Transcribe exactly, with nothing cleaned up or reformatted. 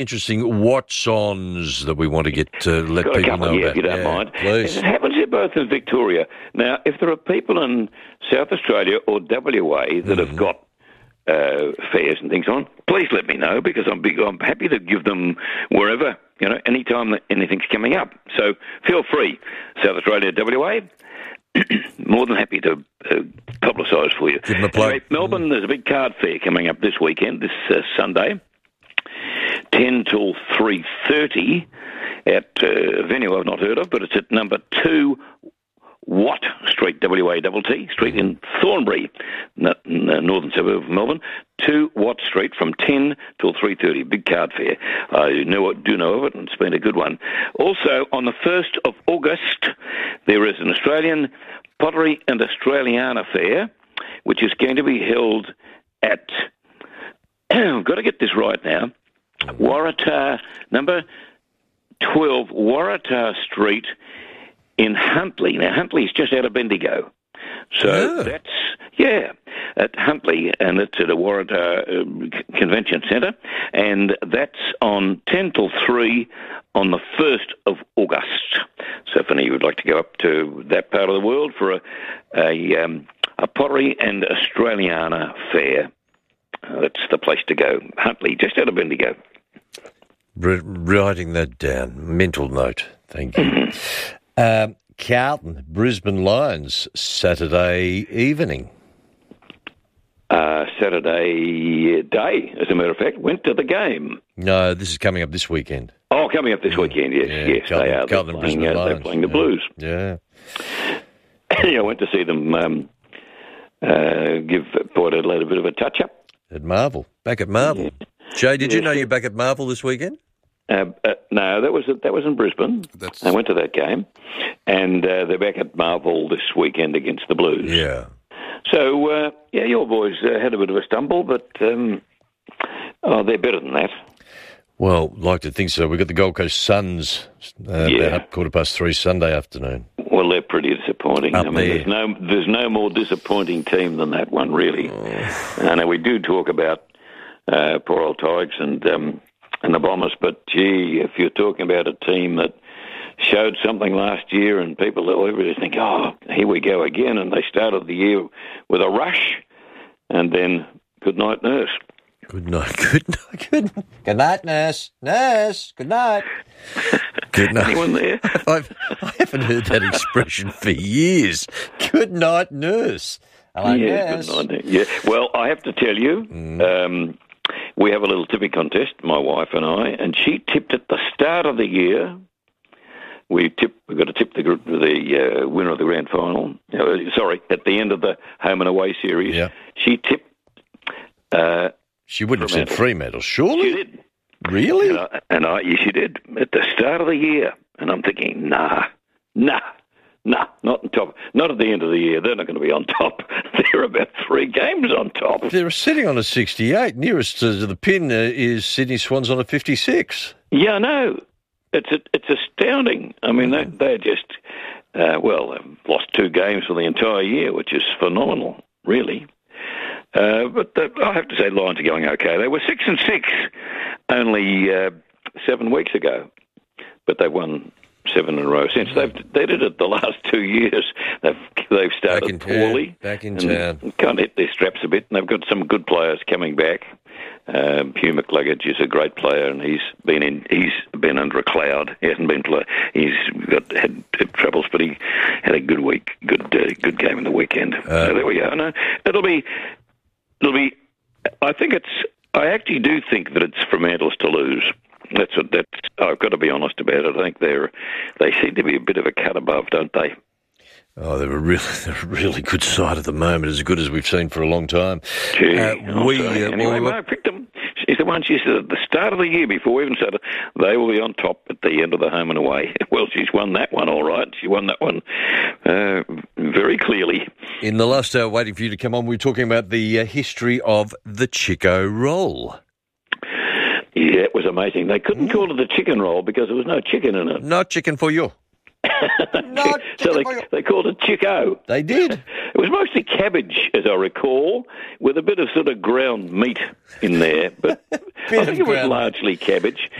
Interesting watch-ons that we want to get to let Got a people couple, know yeah, about. if you don't Yeah, mind. please. It happens here both in Victoria. Now, if there are people in South Australia or W A that mm. have got uh, fairs and things on, please let me know, because I'm big, I'm happy to give them wherever, you know, anytime that anything's coming up. So feel free, South Australia, W A. More than happy to uh, publicise for you. Give them a plug. Anyway, Melbourne, mm. there's a big card fair coming up this weekend, this uh, Sunday, ten till three thirty at uh, a venue I've not heard of, but it's at number two Watt Street, W A T T Street in Thornbury, in the northern suburb of Melbourne. two Watt Street from ten till three thirty. Big card fair. I know, do know of it, and it's been a good one. Also, on the first of August, there is an Australian Pottery and Australiana Fair, which is going to be held at, I've got to get this right now, Waratah, number twelve, Waratah Street in Huntly. Now, Huntly is just out of Bendigo. So yeah. that's, yeah, at Huntly, and it's at a Waratah uh, Convention Centre, and that's on ten till three on the first of August. So if any of you would like to go up to that part of the world for a, a, um, a Pottery and Australiana Fair, uh, that's the place to go. Huntly, just out of Bendigo. R- writing that down. Mental note. Thank you. Mm-hmm. Um, Carlton, Brisbane Lions, Saturday evening. Uh, Saturday day, as a matter of fact, went to the game. No, this is coming up this weekend. Oh, coming up this weekend, yes. Yeah, yes, Carlton, they are. Carlton They're playing, uh, they're playing the yeah. Blues. Yeah. yeah, I went to see them um, uh, give Port Adelaide a bit of a touch-up. At Marvel, back at Marvel. Yeah. Jay, did yes. you know you're back at Marvel this weekend? Uh, uh, no, that was that was in Brisbane. That's... I went to that game, and uh, they're back at Marvel this weekend against the Blues. Yeah. So uh, yeah, your boys uh, had a bit of a stumble, but um, oh, they're better than that. Well, like to think so. We've got the Gold Coast Suns uh, yeah. about up quarter past three Sunday afternoon. Well, they're pretty disappointing. Up I mean, there. there's no there's no more disappointing team than that one, really. Oh. I know we do talk about uh, poor old Tigers and. Um, And the Bombers, but gee, if you're talking about a team that showed something last year and people everybody think, oh, here we go again, and they started the year with a rush, and then good night, nurse. Good night, good night, good night. Good night, nurse. Nurse, good night. Good night. Anyone there? I've, I haven't heard that expression for years. Good night, nurse. Hello, yeah, nurse. Good night. Yeah. Well, I have to tell you, mm. um, we have a little tipping contest, my wife and I, and she tipped at the start of the year. We tip, we've got to tip the the uh, winner of the grand final. Uh, sorry, at the end of the home and away series. Yeah. She tipped. Uh, she wouldn't have said Fremantle, surely? She did. Really? And I, and I, yeah, she did at the start of the year. And I'm thinking, nah, nah. No, not on top. Not at the end of the year. They're not going to be on top. They're about three games on top. They're sitting on a sixty-eight. Nearest to the pin uh, is Sydney Swans on a fifty-six. Yeah, I know. It's a, it's astounding. I mean, they they just uh, well, they've lost two games for the entire year, which is phenomenal, really. Uh, but the, I have to say, Lions are going okay. They were six and six only uh, seven weeks ago, but they won seven in a row since. They've they did it the last two years. They've they've started back in poorly, town, back in town, can't hit their straps a bit. And they've got some good players coming back. Um, Hugh McCluggage is a great player, and he's been in. He's been under a cloud. He hasn't been play. He's got had, had troubles, but he had a good week, good uh, good game in the weekend. Uh, so there we go. No, it'll be it'll be. I think it's. I actually do think that it's Fremantle's to lose. That's what that's. I've got to be honest about it. I think they're they seem to be a bit of a cut above, don't they? Oh, they're a really, they're a really good side at the moment, as good as we've seen for a long time. Gee, uh, we, uh, anyway, well, Mark picked them. She's the one she said at the start of the year, before we even started, they will be on top at the end of the home and away. Well, she's won that one, all right. She won that one uh, very clearly. In the last hour, waiting for you to come on, we were talking about the uh, history of the Chico roll. Yeah, it was amazing. They couldn't call it the chicken roll because there was no chicken in it. No chicken for you. Not so they, chicken they called it Chico. They did. It was mostly cabbage, as I recall, with a bit of sort of ground meat in there. But I think it was ground. largely cabbage.